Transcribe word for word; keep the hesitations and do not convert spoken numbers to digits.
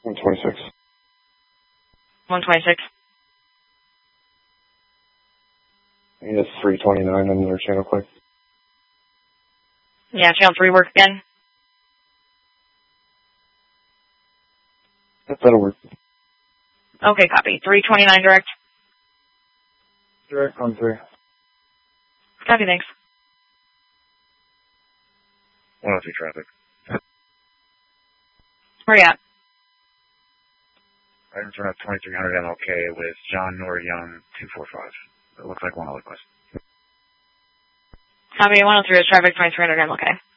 one twenty-six. one twenty-six. I need a three twenty-nine on another channel quick. Yeah, channel three work again. That'll work. Okay, copy. three twenty-nine direct. Direct on three. Copy, thanks. one oh three traffic. Where you at? I can turn up twenty-three hundred M L K with John Nor Young two four five. It looks like one other quest. Copy, one oh three is traffic, twenty-three hundred M L K.